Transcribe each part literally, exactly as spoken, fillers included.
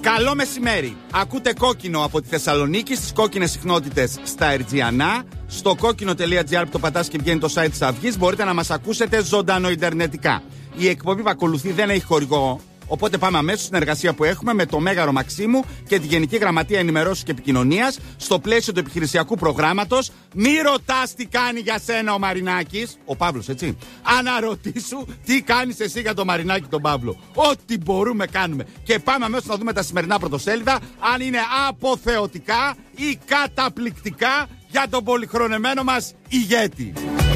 Καλό μεσημέρι. Ακούτε Κόκκινο από τη Θεσσαλονίκη στις κόκκινες συχνότητες στα Ερτζιανά. Στο κόκκινο.gr που το πατάς και βγαίνει το site της Αυγής μπορείτε να μας ακούσετε ζωντανοιντερνετικά. Η εκπομπή που ακολουθεί δεν έχει χορηγό. Οπότε πάμε αμέσως στην εργασία που έχουμε με το Μέγαρο Μαξίμου και τη Γενική Γραμματεία Ενημερώσεως και Επικοινωνίας στο πλαίσιο του επιχειρησιακού προγράμματος. Μη ρωτάς τι κάνει για σένα ο Μαρινάκης. Ο Παύλος, έτσι. Αναρωτήσου τι κάνεις εσύ για τον Μαρινάκη τον Παύλο. Ό,τι μπορούμε κάνουμε. Και πάμε αμέσως να δούμε τα σημερινά πρωτοσέλιδα. Αν είναι αποθεωτικά ή καταπληκτικά για τον πολυχρονεμένο μας ηγέτη.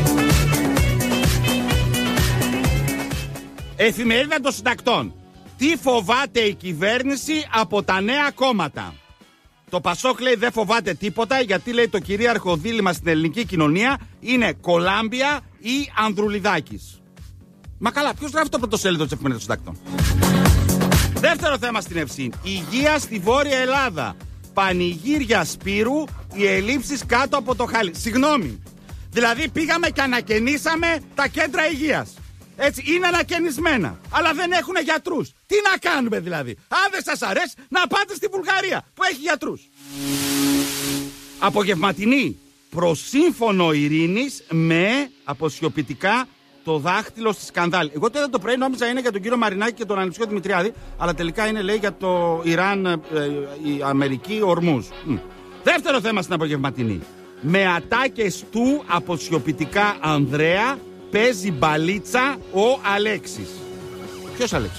Εφημερίδα των Συντακτών. Τι φοβάται η κυβέρνηση από τα νέα κόμματα. Το Πασόκ λέει δεν φοβάται τίποτα, γιατί λέει το κυρίαρχο δίλημμα στην ελληνική κοινωνία είναι Κολάμπια ή Ανδρουλιδάκης. Μα καλά, ποιος γράφει το πρωτοσέλιδο της Εφημερίδας των Συντακτών. Δεύτερο θέμα στην Ευσύν. Υγεία στη Βόρεια Ελλάδα. Πανηγύρια Σπύρου, οι ελλείψεις κάτω από το χάλι. Συγγνώμη. Δηλαδή πήγαμε και ανακαινήσαμε τα κέντρα υγείας. Έτσι, είναι ανακαινισμένα, αλλά δεν έχουν γιατρούς. Τι να κάνουμε δηλαδή? Αν δεν σας αρέσει, να πάτε στη Βουλγαρία που έχει γιατρούς. Απογευματινή. Προσύμφωνο ειρήνης με αποσιωπητικά το δάχτυλο στη σκανδάλη. Εγώ τότε το πρωί νόμιζα είναι για τον κύριο Μαρινάκη και τον Ανεψιό Δημητριάδη, αλλά τελικά είναι λέει για το Ιράν, ε, η Αμερική, ορμούς. Μ. Δεύτερο θέμα στην απογευματινή. Με ατάκες του αποσιωπητικά Ανδρέα παίζει μπαλίτσα ο Αλέξης. Ποιος Αλέξης?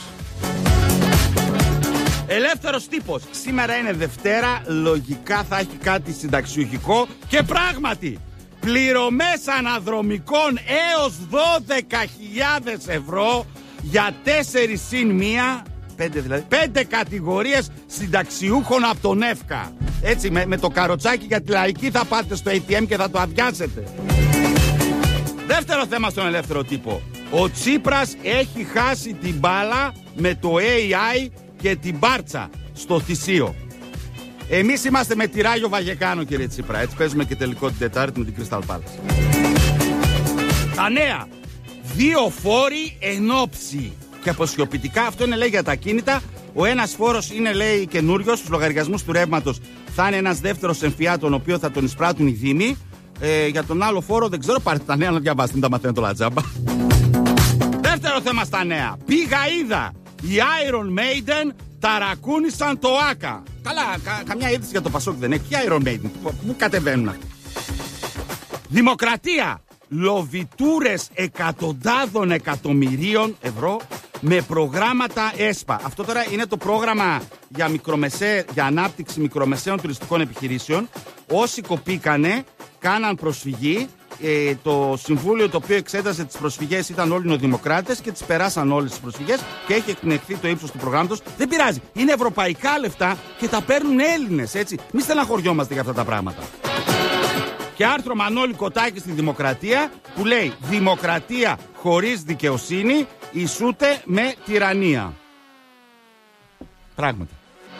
Ελεύθερος τύπος. Σήμερα είναι Δευτέρα, λογικά θα έχει κάτι συνταξιουχικό και πράγματι πληρωμές αναδρομικών έως δώδεκα χιλιάδες ευρώ για τέσσερις συν μία, πέντε δηλαδή, πέντε κατηγορίες συνταξιούχων από τον ΕΦΚΑ. Έτσι με, με το καροτσάκι για τη λαϊκή θα πάτε στο έι τι εμ και θα το αδειάσετε. Δεύτερο θέμα στον ελεύθερο τύπο. Ο Τσίπρας έχει χάσει την μπάλα με το έι άι και την μπάρτσα στο θυσίο. Εμείς είμαστε με τη Ράγιο Βαγεκάνο, κύριε Τσίπρα. Έτσι παίζουμε και τελικό την Τετάρτη με την Crystal Palace. Τα νέα. Δύο φόροι εν όψη. Και αποσιωπητικά, αυτό είναι λέει για τα ακίνητα. Ο ένας φόρος είναι λέει καινούριος, στους λογαριασμούς του ρεύματος θα είναι ένας δεύτερος εμφυά, τον οποίο θα τον εισπράττουν οι δήμοι. Ε, για τον άλλο φόρο δεν ξέρω, πάρτε τα νέα να διαβάσετε, τα μαθαίνετε όλα τζάμπα. Δεύτερο θέμα στα νέα. Πήγα είδα. Οι Iron Maiden ταρακούνησαν το Άκα. Καλά, κα, καμιά είδηση για το Πασόκ δεν έχει. Ποια Iron Maiden, πού κατεβαίνουν αυτοί? Δημοκρατία. Λοβιτούρες εκατοντάδων εκατομμυρίων ευρώ με προγράμματα ΕΣΠΑ. Αυτό τώρα είναι το πρόγραμμα για, μικρομεσαί, για ανάπτυξη μικρομεσαίων τουριστικών επιχειρήσεων. Όσοι κοπήκανε κάναν προσφυγή. Ε, το συμβούλιο το οποίο εξέταζε τις προσφυγές ήταν όλοι νεοδημοκράτες και τις περάσαν όλες τις προσφυγές και έχει εκπνευθεί το ύψος του προγράμματος. Δεν πειράζει. Είναι ευρωπαϊκά λεφτά και τα παίρνουν Έλληνες, έτσι. Μη στεναχωριόμαστε για αυτά τα πράγματα. Και άρθρο Μανώλη Κοτάκη στη Δημοκρατία που λέει «Δημοκρατία χωρίς δικαιοσύνη ισούται με τυραννία». Πράγματα.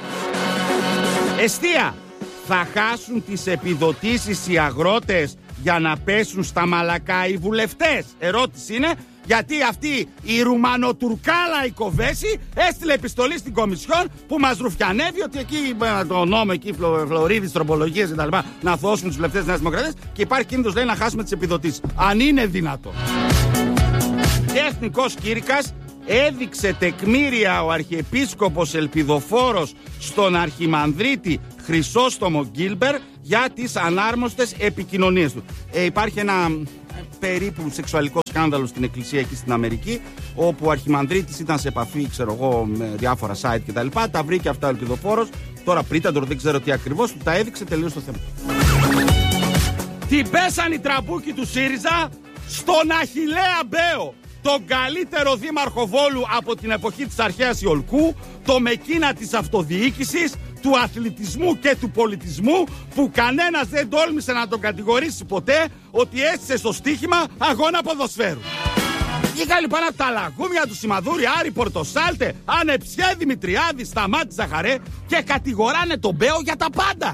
Εστία. Θα χάσουν τις επιδοτήσεις οι αγρότες για να πέσουν στα μαλακά οι βουλευτές? Ερώτηση είναι γιατί αυτή η Ρουμανοτουρκάλα η Κοβέση έστειλε επιστολή στην Κομισιόν που μας ρουφιανεύει ότι εκεί το νόμο εκεί Φλωρίδης, τροπολογίες κτλ. Να αθωώσουν τους βουλευτές της Νέας Δημοκρατίας και υπάρχει κίνδυνος λέει να χάσουμε τις επιδοτήσεις. Αν είναι δυνατό. Και εθνικός κήρυκας έδειξε τεκμήρια ο Αρχιεπίσκοπος Ελπιδοφόρος στον Αρχιμανδρίτη Χρυσόστομο Γκίλμπερ για τις ανάρμοστες επικοινωνίες του. Ε, υπάρχει ένα περίπου σεξουαλικό σκάνδαλο στην εκκλησία εκεί στην Αμερική, όπου ο Αρχιμανδρίτης ήταν σε επαφή, ξέρω εγώ, με διάφορα site κτλ. Τα, τα βρήκε αυτά ο Ελπιδοφόρος. Τώρα πρίταντορ, δεν ξέρω τι ακριβώς, του τα έδειξε, τελείως το θέμα. Την πέσαν οι τραμπούκοι του ΣΥΡΙΖΑ στον Αχιλλέα Μπέο, τον καλύτερο δήμαρχο Βόλου από την εποχή της αρχαίας Ιολκού, το Μεκίνα της αυτοδιοίκησης, του αθλητισμού και του πολιτισμού, που κανένας δεν τόλμησε να τον κατηγορήσει ποτέ ότι έστησε στο στοίχημα αγώνα ποδοσφαίρου. Βγήκα λοιπόν από τα λαγούμια του Σιμαδούρη, Άρη Πορτοσάλτε, Ανεψιέ Δημητριάδη, Σταμάτη Ζαχαρέ και κατηγοράνε τον Μπέο για τα πάντα.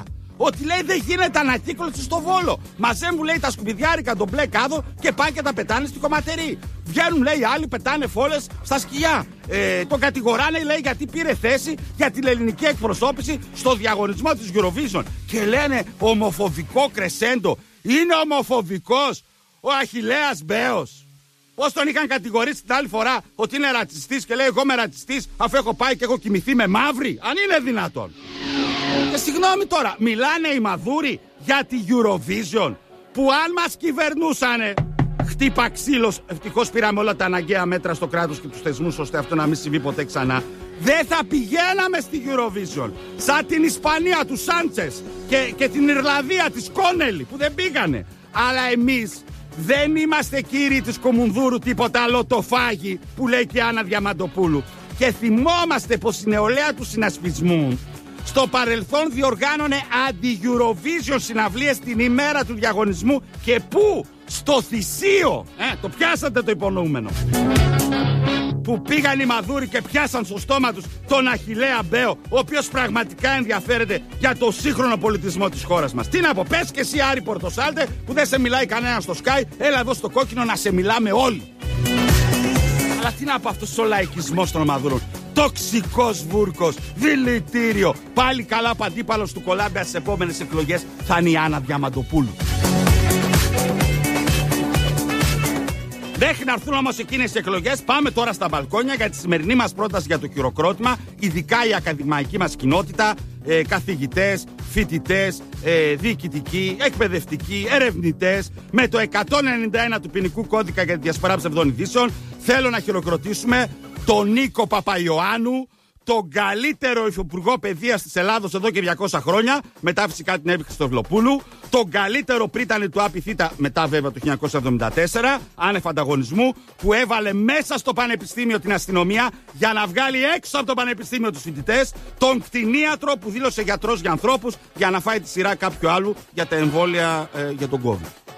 ότι λέει δεν γίνεται ανακύκλωση στο Βόλο. Μαζεύουν, λέει, τα σκουπιδιάρικα τον μπλε κάδο και πάνε και τα πετάνε στην κομματερή. Βγαίνουν, λέει, άλλοι πετάνε φόλες στα σκιά. Ε, τον κατηγοράνε, λέει, γιατί πήρε θέση για την ελληνική εκπροσώπηση στο διαγωνισμό της Eurovision. Και λένε ομοφοβικό κρεσέντο. Είναι ομοφοβικός ο Αχιλλέας Μπέος. Πώς τον είχαν κατηγορήσει την άλλη φορά ότι είναι ρατσιστής και λέει εγώ είμαι ρατσιστής αφού έχω πάει και έχω κοιμηθεί με μαύρη. Αν είναι δυνατόν. Και συγγνώμη τώρα, μιλάνε οι μαδούροι για τη Eurovision που αν μας κυβερνούσανε, χτύπα ξύλος, ευτυχώς πήραμε όλα τα αναγκαία μέτρα στο κράτος και τους θεσμούς ώστε αυτό να μην συμβεί ποτέ ξανά, δεν θα πηγαίναμε στη Eurovision. Σαν την Ισπανία του Σάντσες και, και την Ιρλανδία της Κόνελη που δεν πήγανε. Αλλά εμείς δεν είμαστε κύριοι της Κομουνδούρου τίποτα αλωτοφάγοι που λέει και η Άννα Διαμαντοπούλου. Και θυμόμαστε πως η νεολαία του συνασπισμού στο παρελθόν διοργάνωνε αντι-Eurovision συναυλίες την ημέρα του διαγωνισμού. Και πού? Στο Θησίο. Ε, το πιάσατε το υπονοούμενο. Που πήγαν οι μαδούροι και πιάσαν στο στόμα τους τον Αχιλλέα Μπέο, ο οποίος πραγματικά ενδιαφέρεται για το σύγχρονο πολιτισμό της χώρας μας. Τι να πω, πες και εσύ Άρη Πορτοσάλτε που δεν σε μιλάει κανένα στο Sky, έλα εδώ στο κόκκινο να σε μιλάμε όλοι. Αλλά τι να πω αυτός ο λαϊκισμός των μαδούρων. Τοξικός βούρκος, δηλητήριο. Πάλι καλά ο αντίπαλος του Κολάμπια στις επόμενες εκλογές θα είναι η Άννα Διαμαντοπούλου. Μέχρι να έρθουν όμως εκείνες οι εκλογές, πάμε τώρα στα μπαλκόνια για τη σημερινή μας πρόταση για το χειροκρότημα, ειδικά η ακαδημαϊκή μας κοινότητα, ε, καθηγητές, φοιτητές, ε, διοικητικοί, εκπαιδευτικοί, ερευνητές, με το εκατόν ενενήντα ένα του ποινικού κώδικα για τη διασπορά ψευδών ειδήσεων. Θέλω να χειροκροτήσουμε τον Νίκο Παπαϊωάννου, τον καλύτερο υφυπουργό παιδείας της Ελλάδος εδώ και διακόσια χρόνια, μετά φυσικά την Εύη Χριστοβλοπούλου, τον καλύτερο πρίτανη του ΑΠ Θήτα, μετά βέβαια το χίλια εννιακόσια εβδομήντα τέσσερα, άνευ ανταγωνισμού, που έβαλε μέσα στο πανεπιστήμιο την αστυνομία για να βγάλει έξω από το πανεπιστήμιο τους φοιτητές, τον κτηνίατρο που δήλωσε γιατρός για ανθρώπους για να φάει τη σειρά κάποιου άλλου για τα εμβόλια ε, για τον COVID.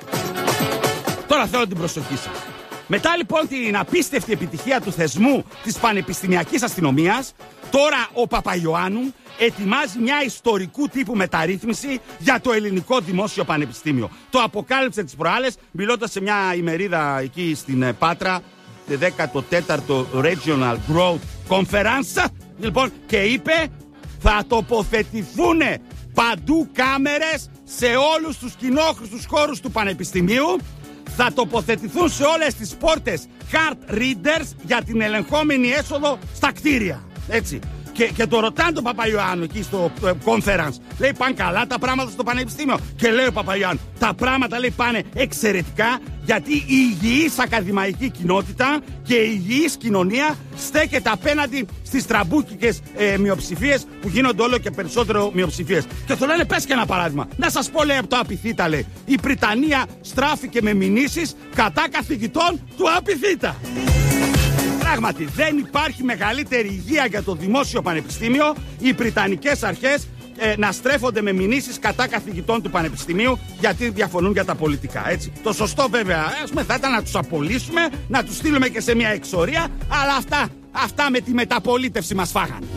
Τώρα θέλω την προσοχή σας. Μετά λοιπόν την απίστευτη επιτυχία του θεσμού της πανεπιστημιακής αστυνομίας, τώρα ο Παπαϊωάννου ετοιμάζει μια ιστορικού τύπου μεταρρύθμιση για το ελληνικό δημόσιο πανεπιστήμιο. Το αποκάλυψε τις προάλλες μιλώντας σε μια ημερίδα εκεί στην Πάτρα, το δέκατο τέταρτο Regional Growth Conference, λοιπόν, και είπε θα τοποθετηθούν παντού κάμερες σε όλους τους κοινόχρηστους χώρους του πανεπιστημίου. Θα τοποθετηθούν σε όλες τις πόρτες card readers για την ελεγχόμενη έσοδο στα κτίρια. Έτσι. Και, και το ρωτάνε τον Παπαϊωάννου εκεί στο ε, conference. Λέει πάνε καλά τα πράγματα στο πανεπιστήμιο. Και λέει ο Παπαϊωάννου, τα πράγματα λέει πάνε εξαιρετικά, γιατί η υγιής ακαδημαϊκή κοινότητα και η υγιής κοινωνία στέκεται απέναντι στις τραμπούκικες ε, μειοψηφίες που γίνονται όλο και περισσότερο μειοψηφίες. Και το λένε, πες και ένα παράδειγμα. Να σας πω, λέει, από το ΑΠ Θήτα, λέει, η Πριτανία στράφηκε με μηνύσεις κατά καθηγητών του ΑΠ Θήτα. Πράγματι, δεν υπάρχει μεγαλύτερη υγεία για το δημόσιο πανεπιστήμιο οι πριτανικές αρχές ε, να στρέφονται με μηνύσεις κατά καθηγητών του πανεπιστημίου γιατί διαφωνούν για τα πολιτικά. Έτσι. Το σωστό βέβαια ας πούμε, θα ήταν να τους απολύσουμε, να τους στείλουμε και σε μια εξορία, αλλά αυτά, αυτά με τη μεταπολίτευση μας φάγανε.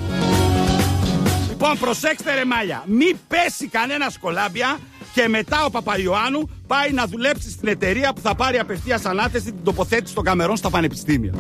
Λοιπόν, προσέξτε ρε μάλια, μη πέσει κανένα Κολάμπια και μετά ο Παπαϊωάννου πάει να δουλέψει στην εταιρεία που θα πάρει απευθείας ανάθεση την τοποθέτηση των καμερών στα πανεπιστήμια.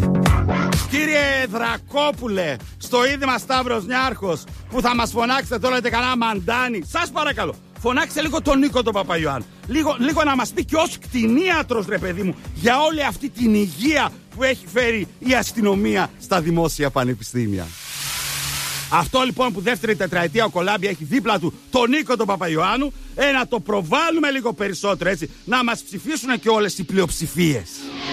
Κύριε Δρακόπουλε, στο Ίδρυμα Σταύρος Νιάρχος, που θα μας φωνάξετε τώρα για κανένα μαντάνι, σας παρακαλώ, φωνάξτε λίγο τον Νίκο τον Παπαϊωάννου. Λίγο, λίγο να μας πει και ως κτηνίατρος, ρε παιδί μου, για όλη αυτή την υγεία που έχει φέρει η αστυνομία στα δημόσια πανεπιστήμια. Αυτό λοιπόν που δεύτερη τετραετία ο Κολάμπια έχει δίπλα του τον Νίκο τον Παπαϊωάννου, ε, να το προβάλλουμε λίγο περισσότερο, έτσι, να μας ψηφίσουν και όλες οι πλειοψηφίες.